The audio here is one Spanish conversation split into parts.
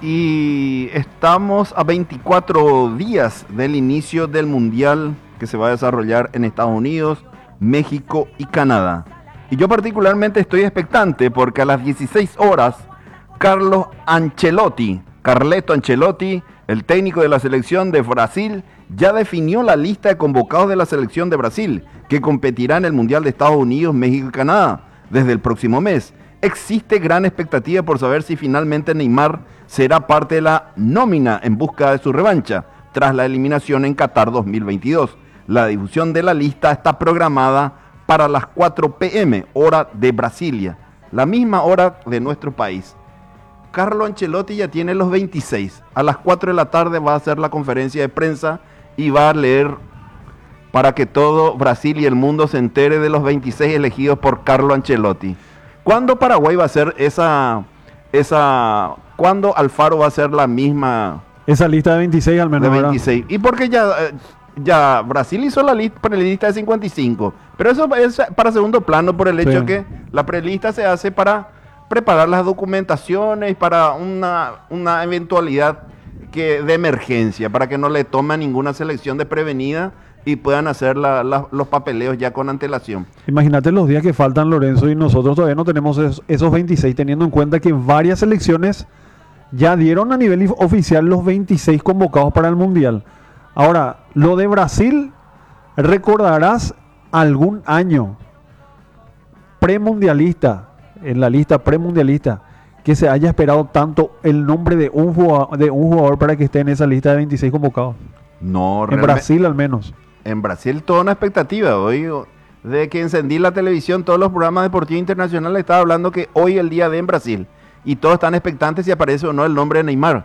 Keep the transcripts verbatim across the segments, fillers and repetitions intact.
Y estamos a veinticuatro días del inicio del Mundial que se va a desarrollar en Estados Unidos, México y Canadá. Y yo particularmente estoy expectante porque a las dieciséis horas, Carlos Ancelotti, Carleto Ancelotti, el técnico de la selección de Brasil, ya definió la lista de convocados de la selección de Brasil, que competirá en el Mundial de Estados Unidos, México y Canadá desde el próximo mes. Existe gran expectativa por saber si finalmente Neymar será parte de la nómina en busca de su revancha tras la eliminación en Qatar dos mil veintidós. La difusión de la lista está programada para las cuatro pe eme, hora de Brasilia, la misma hora de nuestro país. Carlo Ancelotti ya tiene los veintiséis. A las cuatro de la tarde va a hacer la conferencia de prensa y va a leer para que todo Brasil y el mundo se entere de los veintiséis elegidos por Carlo Ancelotti. ¿Cuándo Paraguay va a hacer esa, esa, cuándo Alfaro va a hacer la misma? Esa lista de veintiséis al menos, de veintiséis. ¿Verdad? Y porque ya, ya Brasil hizo la lista, prelista de cincuenta y cinco, pero eso es para segundo plano por el hecho sí. que la prelista se hace para preparar las documentaciones para una, una eventualidad que, de emergencia, para que no le tome ninguna selección de prevenida y puedan hacer la, la, los papeleos ya con antelación. Imagínate los días que faltan, Lorenzo, y nosotros todavía no tenemos esos, esos veintiséis, teniendo en cuenta que varias selecciones ya dieron a nivel oficial los veintiséis convocados para el Mundial. Ahora, lo de Brasil, recordarás algún año premundialista, en la lista premundialista, que se haya esperado tanto el nombre de un jugador, de un jugador para que esté en esa lista de veintiséis convocados. No, en Brasil al menos. En Brasil toda una expectativa. Hoy, de que encendí la televisión, todos los programas deportivos internacionales estaban hablando que hoy es el día de en Brasil. Y todos están expectantes si aparece o no el nombre de Neymar.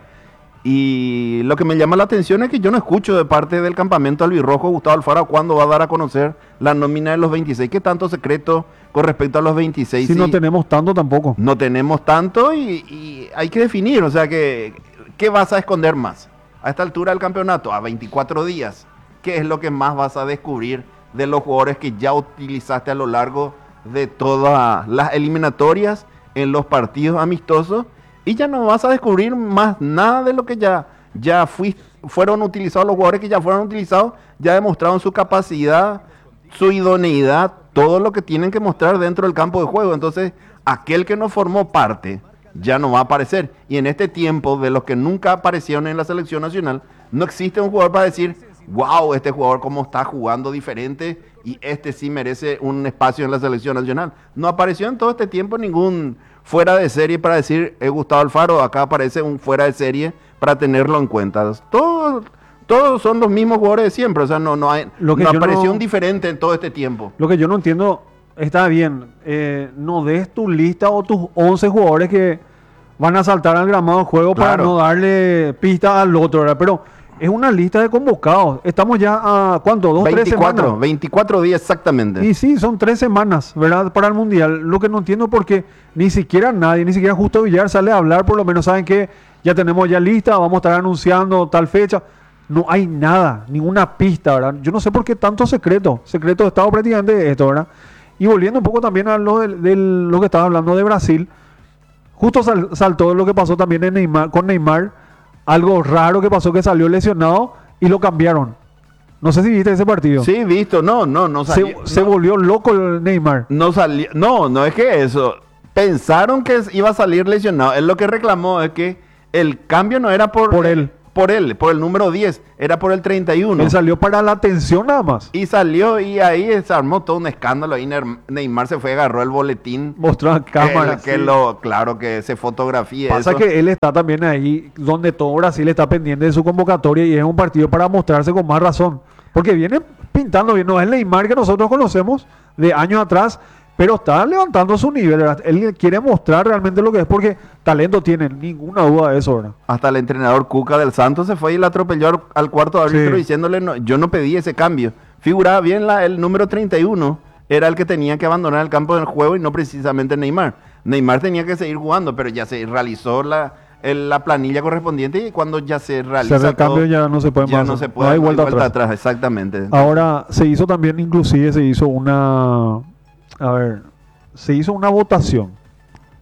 Y lo que me llama la atención es que yo no escucho de parte del campamento albirrojo Gustavo Alfaro cuándo va a dar a conocer la nómina de los veintiséis. ¿Qué tanto secreto con respecto a los veintiséis? Si sí, no tenemos tanto tampoco. No tenemos tanto y, y hay que definir. O sea, que ¿qué vas a esconder más? A esta altura del campeonato, a veinticuatro días, ¿qué es lo que más vas a descubrir de los jugadores que ya utilizaste a lo largo de todas las eliminatorias en los partidos amistosos? Y ya no vas a descubrir más nada de lo que ya, ya fuiste, fueron utilizados, los jugadores que ya fueron utilizados, ya demostraron su capacidad, su idoneidad, todo lo que tienen que mostrar dentro del campo de juego. Entonces, aquel que no formó parte ya no va a aparecer. Y en este tiempo, de los que nunca aparecieron en la selección nacional, no existe un jugador para decir, wow, este jugador cómo está jugando diferente y este sí merece un espacio en la selección nacional. No apareció en todo este tiempo ningún fuera de serie para decir, he Gustavo Alfaro, acá aparece un fuera de serie para tenerlo en cuenta. Todos, todos son los mismos jugadores de siempre, o sea, no, no, hay, no apareció no, un diferente en todo este tiempo. Lo que yo no entiendo, está bien, eh, no des tu lista o tus once jugadores que van a saltar al gramado de juego claro. para no darle pista al otro, ¿verdad? Pero es una lista de convocados. Estamos ya a, ¿cuánto? ¿Dos, tres semanas? veinticuatro días exactamente. Y sí, son tres semanas, ¿verdad? Para el Mundial. Lo que no entiendo es por qué ni siquiera nadie, ni siquiera Justo Villar sale a hablar, por lo menos saben que ya tenemos ya lista, vamos a estar anunciando tal fecha. No hay nada, ninguna pista, ¿verdad? Yo no sé por qué tanto secreto. Secreto de Estado prácticamente de esto, ¿verdad? Y volviendo un poco también a lo de, de lo que estaba hablando de Brasil, justo sal, saltó lo que pasó también en Neymar, con Neymar. Algo raro que pasó, que salió lesionado y lo cambiaron. No sé si viste ese partido. Sí, visto. No, no, no salió. Se, no, se volvió loco el Neymar. No salió. No, no es que eso. Pensaron que iba a salir lesionado. Él lo que reclamó es que el cambio no era por, por él. Por él, por el número diez. Era por el treinta y uno. Él salió para la atención nada más. Y salió y ahí se armó todo un escándalo. Ahí Neymar se fue, agarró el boletín. Mostró a cámara. Que, que sí. lo, claro, que se fotografía. Pasa eso. Que él está también ahí donde todo Brasil está pendiente de su convocatoria y es un partido para mostrarse con más razón. Porque viene pintando bien. No es Neymar que nosotros conocemos de años atrás, pero está levantando su nivel, ¿verdad? Él quiere mostrar realmente lo que es, porque talento tiene, ninguna duda de eso, ¿verdad? Hasta el entrenador Cuca del Santos se fue y le atropelló al, al cuarto árbitro sí. diciéndole, no, yo no pedí ese cambio. Figuraba bien la, el número treinta y uno, era el que tenía que abandonar el campo del juego y no precisamente Neymar. Neymar tenía que seguir jugando, pero ya se realizó la, el, la planilla correspondiente y cuando ya se realiza el cambio ya no se puede ya más. no se puede, no hay vuelta, no hay vuelta atrás. atrás, exactamente. Ahora, se hizo también, inclusive se hizo una... A ver, se hizo una votación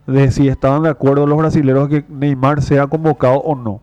de si estaban de acuerdo los brasileños que Neymar sea convocado o no.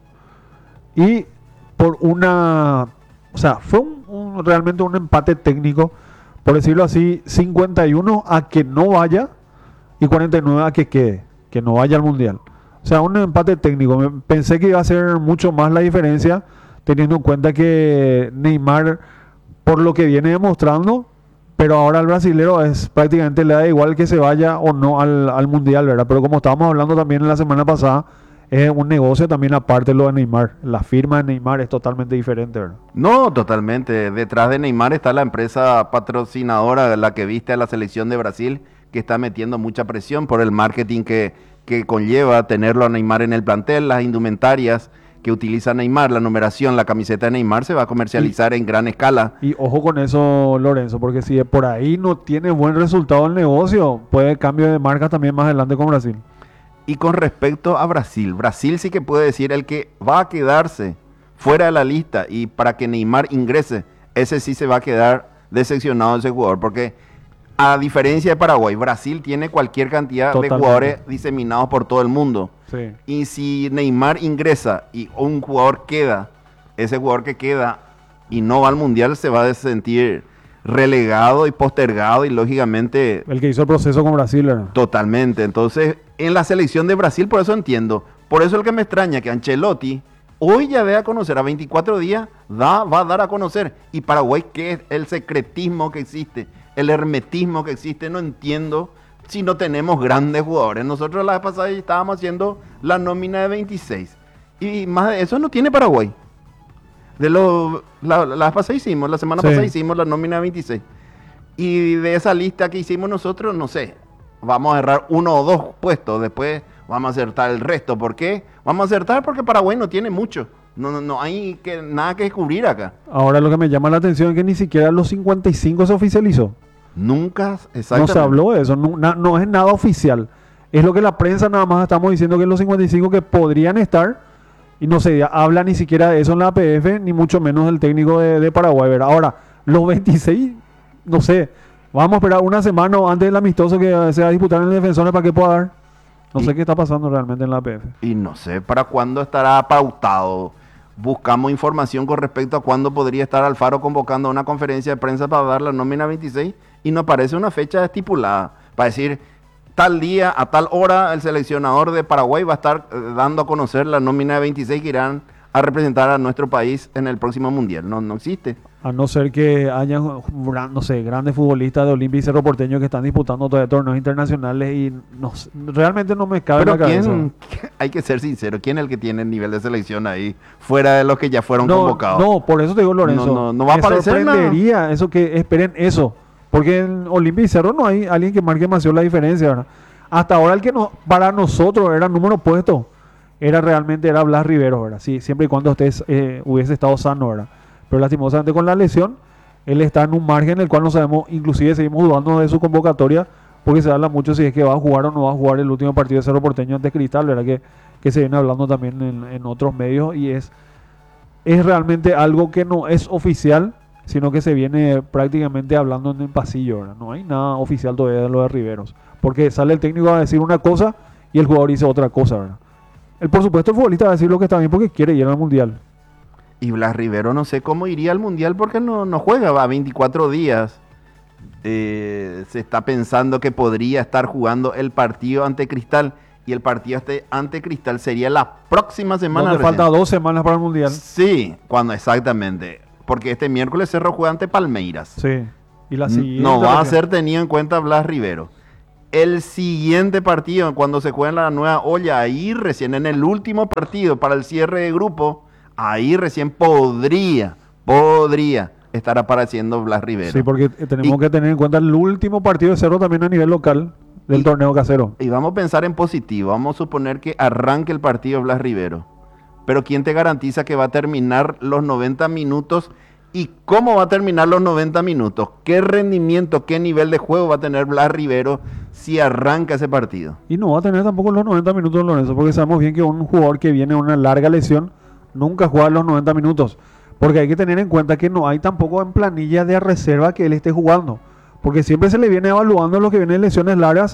Y por una, o sea, fue un, un, realmente un empate técnico, por decirlo así, cincuenta y uno a que no vaya y cuarenta y nueve a que quede, que no vaya al Mundial. O sea, un empate técnico. Pensé que iba a ser mucho más la diferencia, teniendo en cuenta que Neymar, por lo que viene demostrando, pero ahora al brasilero es prácticamente le da igual que se vaya o no al, al Mundial, ¿verdad? Pero como estábamos hablando también en la semana pasada, es un negocio también aparte lo de Neymar. La firma de Neymar es totalmente diferente, ¿verdad? No, totalmente. Detrás de Neymar está la empresa patrocinadora, la que viste a la selección de Brasil, que está metiendo mucha presión por el marketing que, que conlleva tenerlo a Neymar en el plantel, las indumentarias que utiliza Neymar, la numeración, la camiseta de Neymar se va a comercializar y, en gran escala. Y ojo con eso, Lorenzo, porque si por ahí no tiene buen resultado el negocio, puede cambio de marca también más adelante con Brasil. Y con respecto a Brasil, Brasil sí que puede decir el que va a quedarse fuera de la lista y para que Neymar ingrese, ese sí se va a quedar decepcionado ese jugador, porque a diferencia de Paraguay, Brasil tiene cualquier cantidad Totalmente. de jugadores diseminados por todo el mundo. Sí. Y si Neymar ingresa y un jugador queda, ese jugador que queda y no va al Mundial se va a sentir relegado y postergado y lógicamente... El que hizo el proceso con Brasil, ¿verdad? Totalmente. Entonces, en la selección de Brasil, por eso entiendo. Por eso es que me extraña que Ancelotti hoy ya dé a conocer, a veinticuatro días, da, va a dar a conocer. Y Paraguay, ¿qué es el secretismo que existe? El hermetismo que existe, no entiendo si no tenemos grandes jugadores. Nosotros la vez pasada estábamos haciendo la nómina de veintiséis y más de eso no tiene Paraguay. De lo, la, la vez pasada hicimos, la semana sí. pasada hicimos la nómina de veintiséis y de esa lista que hicimos nosotros, no sé, vamos a errar uno o dos puestos, después vamos a acertar el resto. ¿Por qué? Vamos a acertar porque Paraguay no tiene mucho. No, no, no hay que, nada que descubrir acá. Ahora lo que me llama la atención es que ni siquiera los cincuenta y cinco se oficializó. Nunca, exactamente. No se habló de eso, no, na, no es nada oficial. Es lo que la prensa nada más estamos diciendo que los cincuenta y cinco que podrían estar, y no se habla ni siquiera de eso en la A P F, ni mucho menos del técnico de, de Paraguay, ¿verdad? Ahora, los veintiséis, no sé, vamos a esperar una semana antes del amistoso que se va a disputar en el Defensores para que pueda dar. No y, sé qué está pasando realmente en la A P F. Y no sé para cuándo estará pautado. Buscamos información con respecto a cuándo podría estar Alfaro convocando una conferencia de prensa para dar la nómina veintiséis y no aparece una fecha estipulada para decir tal día, a tal hora el seleccionador de Paraguay va a estar eh, dando a conocer la nómina de veintiséis que irán a representar a nuestro país en el próximo Mundial. No, no existe. A no ser que haya, no sé, grandes futbolistas de Olimpia y Cerro Porteño que están disputando todavía torneos internacionales y no, realmente no me cabe Pero en la cabeza. ¿quién, hay que ser sincero, ¿quién es el que tiene el nivel de selección ahí, fuera de los que ya fueron no, convocados? No, por eso te digo, Lorenzo. No, no, no va a aparecer nada. Me sorprendería eso que esperen eso, porque en Olimpia y Cerro no hay alguien que marque demasiado la diferencia, ¿verdad? Hasta ahora el que no, para nosotros era número puesto, era realmente era Blas Rivero, ¿verdad? Sí, siempre y cuando usted eh, hubiese estado sano, ¿verdad? Pero lastimosamente con la lesión, él está en un margen en el cual no sabemos, inclusive seguimos dudando de su convocatoria, porque se habla mucho si es que va a jugar o no va a jugar el último partido de Cerro Porteño ante Cristal, ¿verdad? Que, que se viene hablando también en, en otros medios y es, es realmente algo que no es oficial, sino que se viene prácticamente hablando en el pasillo, ¿verdad? No hay nada oficial todavía de lo de Riveros, porque sale el técnico a decir una cosa y el jugador dice otra cosa, ¿verdad? El, por supuesto el futbolista va a decir lo que está bien porque quiere ir al Mundial. Y Blas Rivero no sé cómo iría al Mundial porque no, no juega, va veinticuatro días. Eh, se está pensando que podría estar jugando el partido ante Cristal y el partido ante Cristal sería la próxima semana. Donde falta dos semanas para el Mundial. Sí, cuando exactamente. Porque este miércoles Cerro juega ante Palmeiras. Sí. Y la siguiente no va a ser tenido en cuenta Blas Rivero. El siguiente partido, cuando se juega en la nueva olla, ahí recién en el último partido para el cierre de grupo, ahí recién podría, podría estar apareciendo Blas Rivero. Sí, porque tenemos y, que tener en cuenta el último partido de Cerro también a nivel local del y, torneo casero. Y vamos a pensar en positivo, vamos a suponer que arranque el partido Blas Rivero. Pero ¿quién te garantiza que va a terminar los noventa minutos? ¿Y cómo va a terminar los noventa minutos? ¿Qué rendimiento, qué nivel de juego va a tener Blas Rivero si arranca ese partido? Y no va a tener tampoco los noventa minutos, Lorenzo, porque sabemos bien que un jugador que viene de una larga lesión nunca juega los noventa minutos. Porque hay que tener en cuenta que no hay tampoco en planilla de reserva que él esté jugando. Porque siempre se le viene evaluando lo que viene de lesiones largas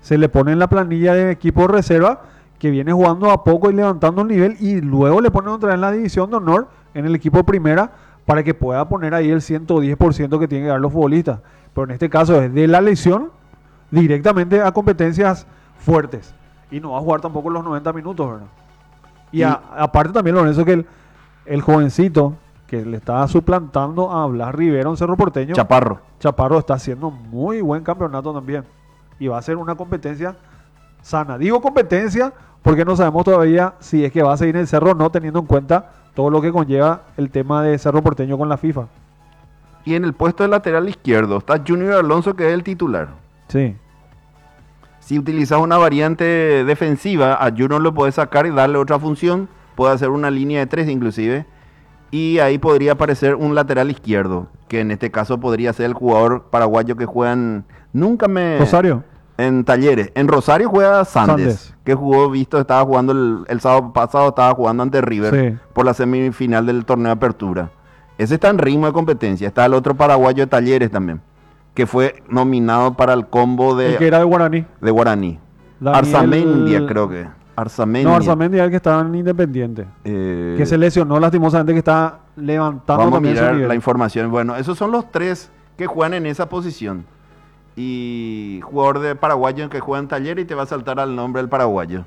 se le pone en la planilla de equipo de reserva que viene jugando a poco y levantando el nivel y luego le ponen otra vez en la división de honor en el equipo primera para que pueda poner ahí el ciento diez por ciento que tienen que dar los futbolistas. Pero en este caso es de la lesión directamente a competencias fuertes. Y no va a jugar tampoco los noventa minutos, ¿verdad? Y, y a, aparte también, Lorenzo, que el, el jovencito que le está suplantando a Blas Rivero en Cerro Porteño. Chaparro. Chaparro está haciendo muy buen campeonato también. Y va a ser una competencia sana. Digo competencia porque no sabemos todavía si es que va a seguir en el Cerro o no, teniendo en cuenta todo lo que conlleva el tema de Cerro Porteño con la FIFA. Y en el puesto de lateral izquierdo está Junior Alonso, que es el titular. Sí. Si utilizas una variante defensiva, a Junior lo puedes sacar y darle otra función. Puede hacer una línea de tres inclusive. Y ahí podría aparecer un lateral izquierdo, que en este caso podría ser el jugador paraguayo que juega en... Nunca me... Rosario. En Talleres. En Rosario juega Sandes, Sandes. que jugó, visto, estaba jugando el, el sábado pasado, estaba jugando ante River Sí. por la semifinal del torneo de apertura. Ese está en ritmo de competencia. Está el otro paraguayo de Talleres también, que fue nominado para el combo de, El que era de Guaraní. de Guaraní. Daniel- Arzamendia, creo que. Arzamendia. No, Arzamendi es el que estaba en Independiente. Eh, Que se lesionó lastimosamente, que está levantando Vamos a también su mirar nivel. la información. Bueno, esos son los tres que juegan en esa posición. Y jugador de paraguayo que juega en Talleres, y te va a saltar al nombre del paraguayo.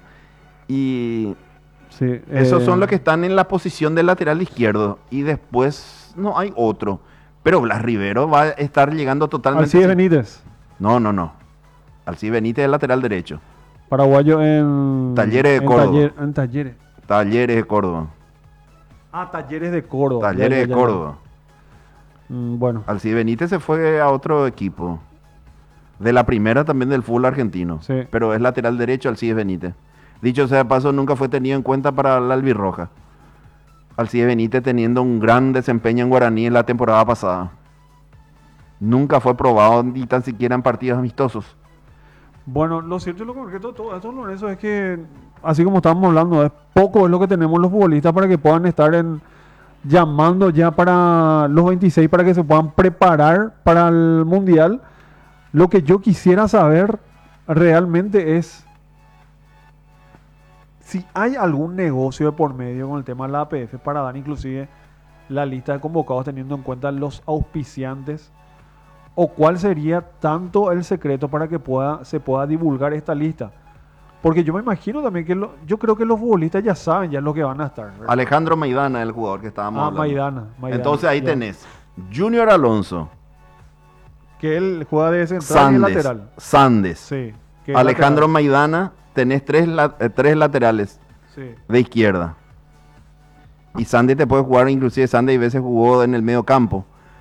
Y Sí, esos eh, son los que están en la posición del lateral izquierdo. Y después no hay otro. Pero Blas Rivero va a estar llegando totalmente... Alcides Benítez, No, no, no. Alcides Benítez es lateral derecho. paraguayo en... Talleres de en Córdoba. Taller- en Talleres. Talleres de Córdoba. Ah, Talleres de Córdoba. Talleres Ya, ya, de ya. Córdoba. Mm, bueno, Alcides Benítez se fue a otro equipo. De la primera también del fútbol argentino. Sí. Pero es lateral derecho Alcides Benítez. Dicho sea de paso, nunca fue tenido en cuenta para la albirroja. Alcides Benítez teniendo un gran desempeño en Guaraní en la temporada pasada. Nunca fue probado ni tan siquiera en partidos amistosos. bueno, lo cierto y lo concreto de todo esto, Lorenzo, es que, así como estábamos hablando, es poco es lo que tenemos los futbolistas para que puedan estar en llamando ya para los veintiséis, para que se puedan preparar para el Mundial. Lo que yo quisiera saber realmente es si hay algún negocio de por medio con el tema de la A P F para dar inclusive la lista de convocados teniendo en cuenta los auspiciantes, o cuál sería tanto el secreto para que pueda, se pueda divulgar esta lista. Porque yo me imagino también que lo- yo creo que los futbolistas ya saben ya lo que van a estar, ¿verdad? Alejandro Maidana es el jugador que estábamos Ah, hablando. Maidana, Maidana, Entonces ahí ya. tenés Junior Alonso, Que él juega de central y Sandes, lateral. Sandes, Sí. que es Alejandro lateral. Maidana, tenés tres, la- eh, tres laterales Sí. de izquierda. Y Sandy te puede jugar, inclusive Sandy a veces jugó en el medio campo.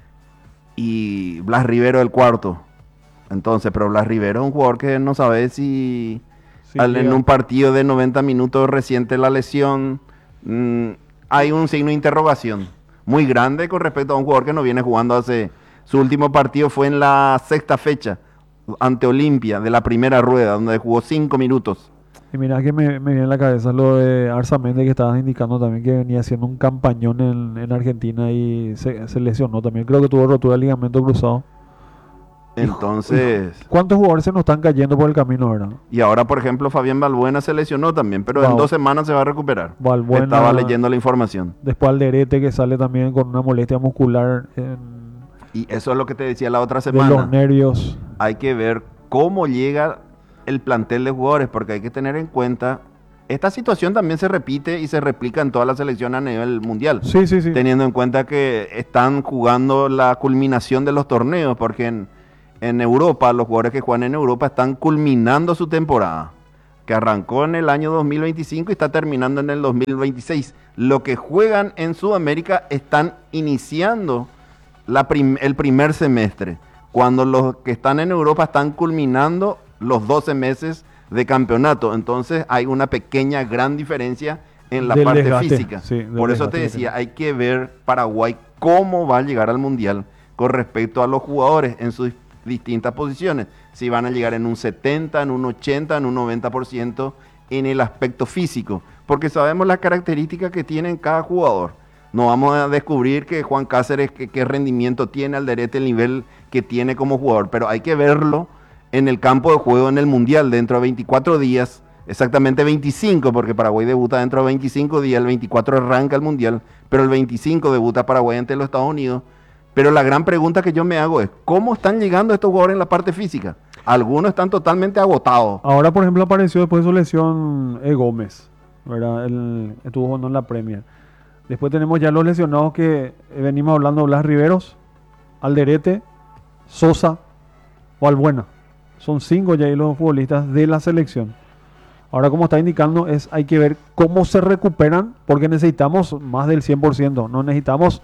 Y Blas Rivero el cuarto. Entonces, pero Blas Rivero es un jugador que no sabe si Sí, al- en llega. un partido de noventa minutos reciente la lesión, mm, hay un signo de interrogación muy grande con respecto a un jugador que no viene jugando hace... Su último partido fue en la sexta fecha ante Olimpia de la primera rueda, donde jugó cinco minutos. Y mira que me, me viene en la cabeza lo de Arzamendi, que estabas indicando también que venía haciendo un campañón en, en Argentina y se, se lesionó también. Creo que tuvo rotura de ligamento cruzado. Entonces... ¿Cuántos jugadores se nos están cayendo por el camino, verdad? Y ahora, por ejemplo, Fabián Balbuena se lesionó también, pero Wow. en dos semanas se va a recuperar. Balbuena- Estaba leyendo la información. Después Alderete, que sale también con una molestia muscular en, Y eso es lo que te decía la otra de semana. los nervios. Hay que ver cómo llega el plantel de jugadores, porque hay que tener en cuenta, esta situación también se repite y se replica en todas las selecciones a nivel mundial. Sí, sí, sí. Teniendo en cuenta que están jugando la culminación de los torneos, porque en, en Europa, los jugadores que juegan en Europa están culminando su temporada, que arrancó en el año dos mil veinticinco y está terminando en el dos mil veintiséis. Los que juegan en Sudamérica están iniciando la prim- el primer semestre, cuando los que están en Europa están culminando los doce meses de campeonato. Entonces hay una pequeña, gran diferencia en la Del parte desgaste, física. sí, del Por eso desgaste te que decía, tiene. hay que ver Paraguay cómo va a llegar al Mundial con respecto a los jugadores en sus distintas posiciones. Si van a llegar en un setenta, en un ochenta, en un noventa por ciento en el aspecto físico. Porque sabemos las características que tienen cada jugador. No vamos a descubrir que Juan Cáceres, qué, qué rendimiento tiene, Alderete, el nivel que tiene como jugador. Pero hay que verlo en el campo de juego en el Mundial dentro de veinticuatro días, exactamente veinticinco, porque Paraguay debuta dentro de veinticinco días, el veinticuatro arranca el Mundial, pero el veinticinco debuta Paraguay ante los Estados Unidos. Pero la gran pregunta que yo me hago es, ¿cómo están llegando estos jugadores en la parte física? Algunos están totalmente agotados. Ahora, por ejemplo, apareció después de su lesión E. Gómez, ¿verdad? Él estuvo jugando en la Premier. Después tenemos ya los lesionados que venimos hablando, Blas Riveros, Alderete, Sosa o Albuena. Son cinco ya ahí los futbolistas de la selección. Ahora, como está indicando, es hay que ver cómo se recuperan, porque necesitamos más del cien por ciento. No necesitamos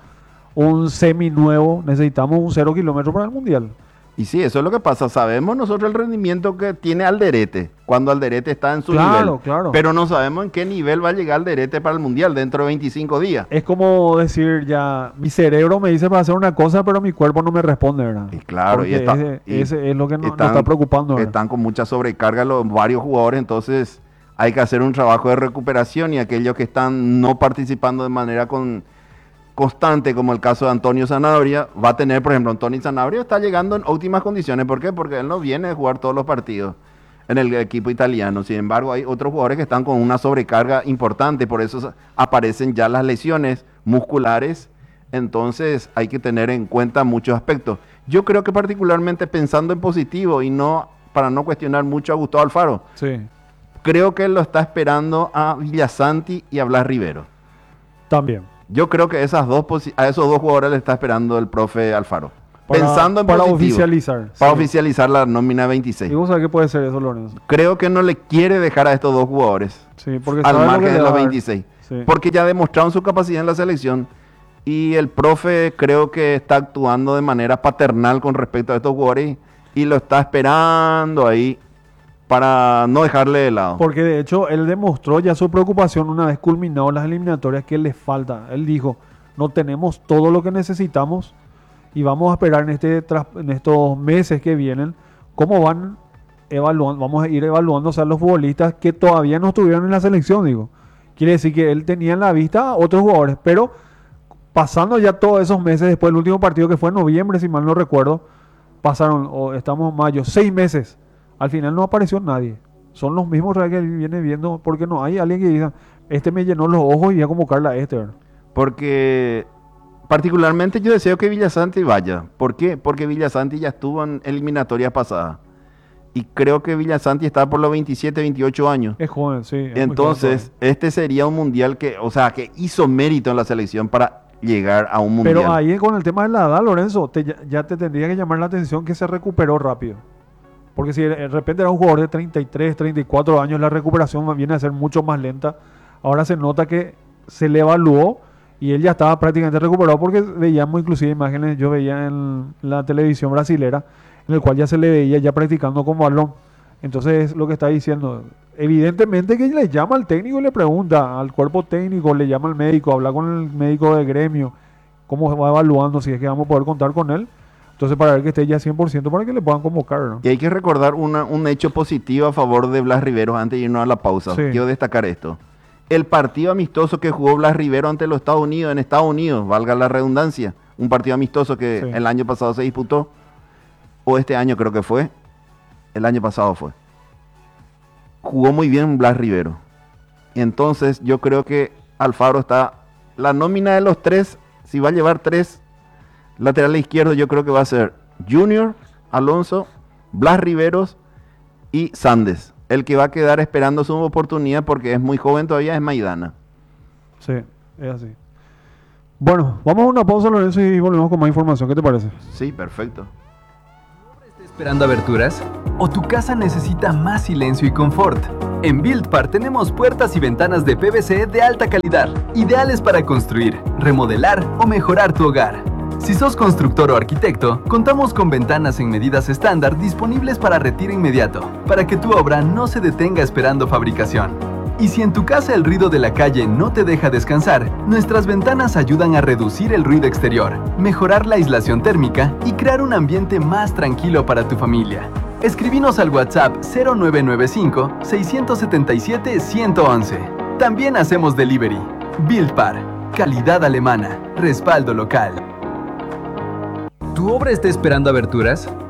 un semi nuevo, necesitamos un cero kilómetro para el Mundial. Y sí, eso es lo que pasa. Sabemos nosotros el rendimiento que tiene Alderete, cuando Alderete está en su claro, nivel. Claro. Pero no sabemos en qué nivel va a llegar Alderete para el Mundial dentro de veinticinco días. Es como decir ya, mi cerebro me dice para hacer una cosa, pero mi cuerpo no me responde, ¿verdad? Y claro, y está, ese, y ese es lo que nos, están, nos está preocupando, ¿verdad? Están con mucha sobrecarga los varios jugadores, entonces hay que hacer un trabajo de recuperación, y aquellos que están no participando de manera con... constante, como el caso de Antonio Sanabria, va a tener, por ejemplo, Antonio Sanabria está llegando en óptimas condiciones. ¿Por qué? Porque él no viene de jugar todos los partidos en el equipo italiano. Sin embargo, hay otros jugadores que están con una sobrecarga importante, por eso aparecen ya las lesiones musculares. Entonces hay que tener en cuenta muchos aspectos. Yo creo que particularmente pensando en positivo y no para no cuestionar mucho a Gustavo Alfaro, sí. Creo que él lo está esperando a Villasanti y a Blas Rivero. También. Yo creo que esas dos a esos dos jugadores le está esperando el profe Alfaro. Para, Pensando en para positivo, oficializar. Para sí. oficializar la nómina veintiséis. ¿Y vos sabés qué puede ser eso, Lorenzo? Creo que no le quiere dejar a estos dos jugadores sí, porque al margen que de los dar. veintiséis. Sí. Porque ya demostraron su capacidad en la selección. Y el profe creo que está actuando de manera paternal con respecto a estos jugadores. Y lo está esperando ahí para no dejarle de lado. Porque de hecho él demostró ya su preocupación una vez culminado las eliminatorias, que le falta. Él dijo, no tenemos todo lo que necesitamos y vamos a esperar en, este, en estos meses que vienen cómo van evaluando, vamos a ir evaluando a los futbolistas que todavía no estuvieron en la selección, digo. Quiere decir que él tenía en la vista a otros jugadores, pero pasando ya todos esos meses, después del último partido que fue en noviembre, si mal no recuerdo, pasaron, o estamos en mayo, seis meses. Al final no apareció nadie. Son los mismos que él viene viendo, porque no hay alguien que diga, este me llenó los ojos y voy a convocarla a este, ¿verdad? Porque particularmente yo deseo que Villasanti vaya. ¿Por qué? Porque Villasanti ya estuvo en eliminatorias pasadas. Y creo que Villasanti está por los veintisiete, veintiocho años. Es joven, sí. Es Entonces, joven. Este sería un mundial que, o sea, que hizo mérito en la selección para llegar a un mundial. Pero ahí con el tema de la edad, Lorenzo, te, ya te tendría que llamar la atención que se recuperó rápido. Porque si de repente era un jugador de treinta y tres, treinta y cuatro años, la recuperación viene a ser mucho más lenta. Ahora se nota que se le evaluó y él ya estaba prácticamente recuperado, porque veíamos inclusive imágenes, yo veía en la televisión brasilera, en el cual ya se le veía ya practicando con balón. Entonces, lo que está diciendo, evidentemente que le llama al técnico y le pregunta al cuerpo técnico, le llama al médico, habla con el médico de gremio, cómo va evaluando, si es que vamos a poder contar con él. Entonces, para ver que esté ya cien por ciento para que le puedan convocar, ¿no? Y hay que recordar una, un hecho positivo a favor de Blas Riveros antes de irnos a la pausa. Sí. Quiero destacar esto. El partido amistoso que jugó Blas Rivero ante los Estados Unidos, en Estados Unidos, valga la redundancia, un partido amistoso que sí. el año pasado se disputó, o este año creo que fue, el año pasado fue. Jugó muy bien Blas Rivero. Entonces, yo creo que Alfaro está, la nómina de los tres, si va a llevar tres lateral izquierdo, yo creo que va a ser Junior, Alonso, Blas Riveros y Sandes. El que va a quedar esperando su oportunidad porque es muy joven todavía es Maidana. Sí, es así. Bueno, vamos a una pausa, Lorenzo, y volvemos con más información. ¿Qué te parece? Sí, perfecto. ¿Estás esperando aberturas? ¿O tu casa necesita más silencio y confort? En BuildPar tenemos puertas y ventanas de P V C de alta calidad, ideales para construir, remodelar o mejorar tu hogar. Si sos constructor o arquitecto, contamos con ventanas en medidas estándar disponibles para retiro inmediato, para que tu obra no se detenga esperando fabricación. Y si en tu casa el ruido de la calle no te deja descansar, nuestras ventanas ayudan a reducir el ruido exterior, mejorar la aislación térmica y crear un ambiente más tranquilo para tu familia. Escribinos al WhatsApp cero nueve nueve cinco, seis siete siete, uno uno uno. También hacemos delivery. BuildPar, calidad alemana, respaldo local. ¿Tu obra está esperando aberturas?